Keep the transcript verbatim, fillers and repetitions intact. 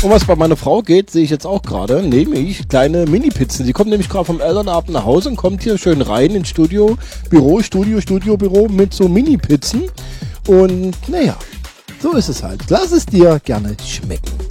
Und was bei meiner Frau geht, sehe ich jetzt auch gerade, nämlich kleine Mini-Pizzen. Sie kommt nämlich gerade vom Elternabend nach Hause und kommt hier schön rein ins Studio, Büro, Studio, Studio, Büro mit so Mini-Pizzen. Und naja, so ist es halt. Lass es dir gerne schmecken.